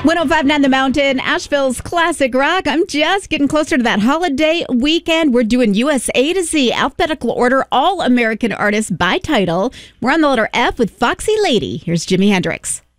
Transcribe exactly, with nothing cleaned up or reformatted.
one oh five point nine The Mountain, Asheville's classic rock. I'm just getting closer to that holiday weekend. We're doing U S A to Z, alphabetical order, all American artists by title. We're on the letter F with Foxy Lady. Here's Jimi Hendrix.